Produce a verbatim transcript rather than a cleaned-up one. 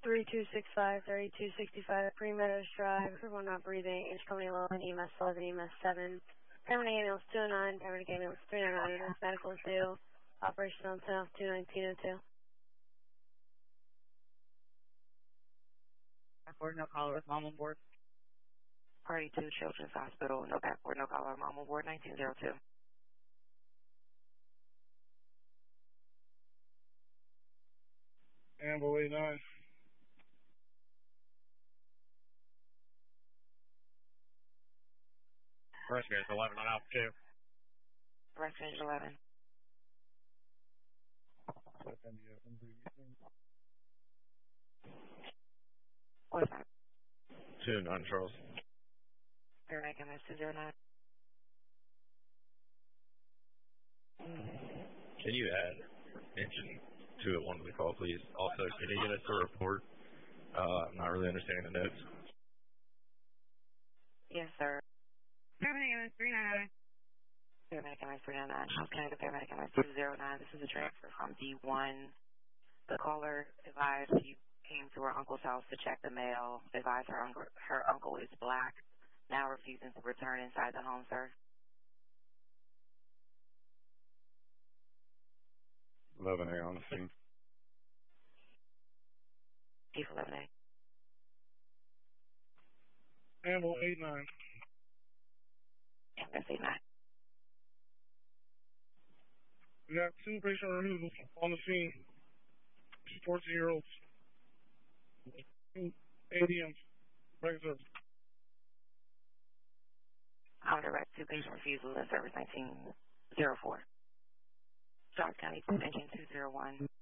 three two six five, thirty two sixty-five, Pre-Meadows Drive, everyone not breathing, Inch Company eleven, E M S eleven, E M S seven, paramedic ambulance two oh nine, paramedic ambulance three nine nine, E M S medical is due, operation on south two nineteen oh two. Backward, no caller with mom on board. Party two, Children's Hospital, no backward, no caller, mom on board, nineteen oh two. Amble eight nine. Rescue eleven on Alpha two. Rescue eleven. What's that? two nine Charles. Paramedic M S two oh nine. Can you add engine two oh one to the call, please? Also, can you get us a report? Uh, I'm not really understanding the notes. Yes, sir. Paramedic M S three nine nine. Paramedic M S three nine nine. House Canada Paramedic M S two oh nine. This is a transfer from D one. The caller advised she came to her uncle's house to check the mail. Advised her uncle, her uncle is black. Now refusing to return inside the home, sir. eleven A on the scene. Chief eleven A. Amble eight nine. M S eight nine. We got two patient removals on the scene. Two fourteen-year-olds. Two A D Ms. Break service. On direct two patient refusal in service nineteen oh four. Charles County, engine two oh one.